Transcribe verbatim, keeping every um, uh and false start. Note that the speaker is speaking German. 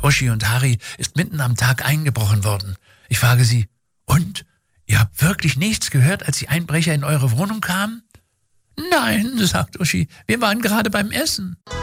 Bei Uschi und Harry ist mitten am Tag eingebrochen worden. Ich frage sie, und? Ihr habt wirklich nichts gehört, als die Einbrecher in eure Wohnung kamen? Nein, sagt Uschi, wir waren gerade beim Essen.